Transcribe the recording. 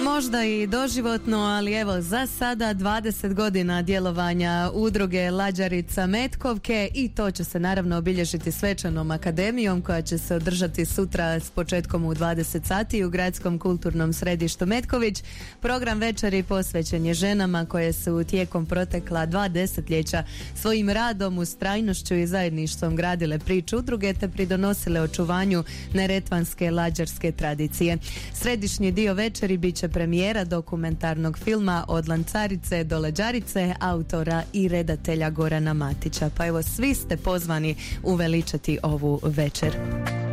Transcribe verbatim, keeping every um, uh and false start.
Možda i doživotno, ali evo za sada dvadeset godina djelovanja udruge Lađarica Metkovke i to će se naravno obilježiti svečanom akademijom koja će se održati sutra s početkom u dvadeset sati u Gradskom kulturnom središtu Metković. Program večeri posvećen je ženama koje su tijekom protekla dva desetljeća svojim radom, ustrajnošću i zajedništvom gradile priču udruge te pridonosile očuvanju neretvanske lađarske tradicije. Središnji dio večeri bit će premijera dokumentarnog filma Od Lancarice do Lađarice autora i redatelja Gorana Matića. Pa evo, svi ste pozvani uveličati ovu večer.